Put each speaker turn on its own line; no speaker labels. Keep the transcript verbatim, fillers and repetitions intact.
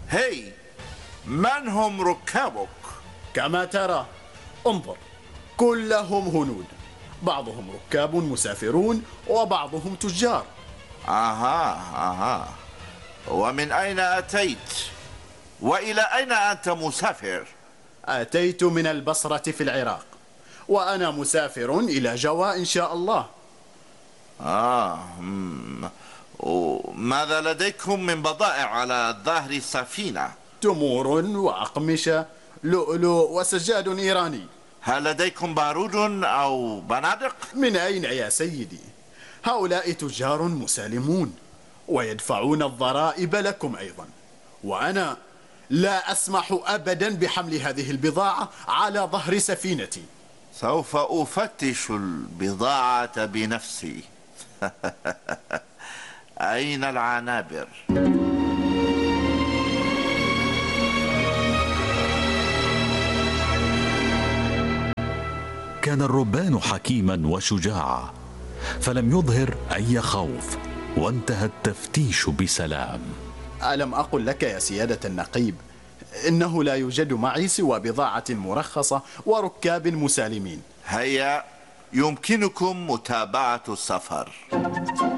هي، من هم ركابك؟
كما ترى، انظر، كلهم هنود، بعضهم ركاب مسافرون وبعضهم تجار.
أها أها، ومن أين أتيت؟ وإلى أين أنت مسافر؟
أتيت من البصرة في العراق، وأنا مسافر إلى جوا إن شاء الله.
آه ماذا لديكم من بضائع على ظهر السفينة؟
تمور وأقمشة، لؤلؤ وسجاد إيراني.
هل لديكم بارود أو بنادق؟
من أين يا سيدي؟ هؤلاء تجار مسالمون ويدفعون الضرائب لكم أيضا، وأنا لا أسمح أبدا بحمل هذه البضاعة على ظهر سفينتي.
سوف أفتش البضاعة بنفسي. أين العنابر؟
كان الربان حكيما وشجاعا، فلم يظهر أي خوف، وانتهى التفتيش بسلام.
ألم أقل لك يا سيادة النقيب إنه لا يوجد معي سوى بضاعة مرخصة وركاب مسالمين؟
هيا، يمكنكم متابعة السفر.